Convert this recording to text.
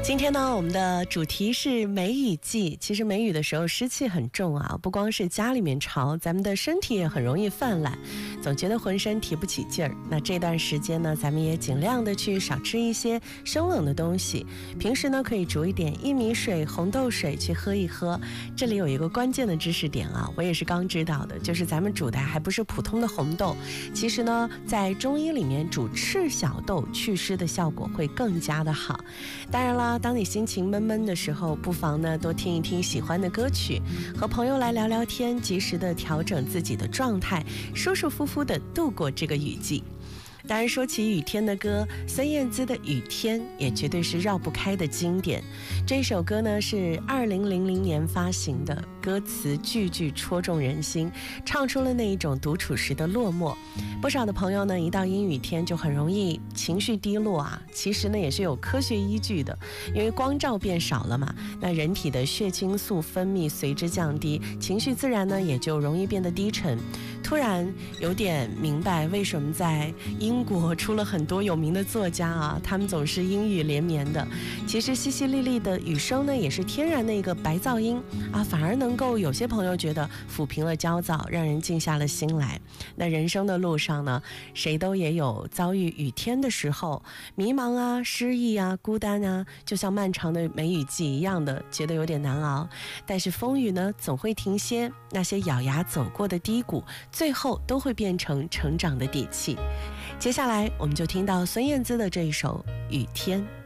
今天呢，我们的主题是梅雨季。其实梅雨的时候湿气很重啊，不光是家里面潮，咱们的身体也很容易泛滥，总觉得浑身提不起劲儿。那这段时间呢，咱们也尽量的去少吃一些生冷的东西，平时呢可以煮一点薏米水、红豆水去喝一喝。这里有一个关键的知识点啊，我也是刚知道的，就是咱们煮的还不是普通的红豆，其实呢在中医里面煮赤小豆祛湿的效果会更加的好。当然啦，当你心情闷闷的时候，不妨呢多听一听喜欢的歌曲，和朋友来聊聊天，及时的调整自己的状态，舒舒服服的度过这个雨季。当然说起雨天的歌，孙燕姿的《雨天》也绝对是绕不开的经典。这首歌呢是2000年发行的，歌词句句戳中人心，唱出了那一种独处时的落寞。不少的朋友呢一到阴雨天就很容易情绪低落啊，其实呢也是有科学依据的，因为光照变少了嘛，那人体的血清素分泌随之降低，情绪自然呢也就容易变得低沉。突然有点明白为什么在英国出了很多有名的作家啊，他们总是阴雨连绵的。其实淅淅沥沥的雨声呢，也是天然的一个白噪音啊，反而能够有些朋友觉得抚平了焦躁，让人静下了心来。那人生的路上呢，谁都也有遭遇雨天的时候，迷茫啊、失意啊、孤单啊，就像漫长的梅雨季一样的，觉得有点难熬。但是风雨呢，总会停歇，那些咬牙走过的低谷，最后都会变成成长的底气。接下来我们就听到孙燕姿的这一首《雨天》。